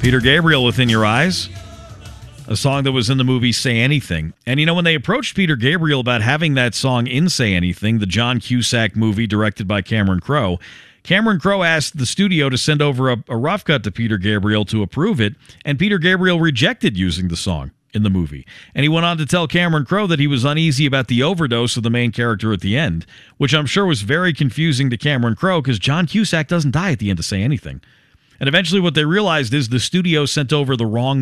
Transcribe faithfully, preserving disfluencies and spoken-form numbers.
Peter Gabriel, Within Your Eyes, a song that was in the movie Say Anything. And, you know, when they approached Peter Gabriel about having that song in Say Anything, the John Cusack movie directed by Cameron Crowe, Cameron Crowe asked the studio to send over a, a rough cut to Peter Gabriel to approve it, and Peter Gabriel rejected using the song in the movie. And he went on to tell Cameron Crowe that he was uneasy about the overdose of the main character at the end, which I'm sure was very confusing to Cameron Crowe because John Cusack doesn't die at the end to Say Anything. And eventually what they realized is the studio sent over the wrong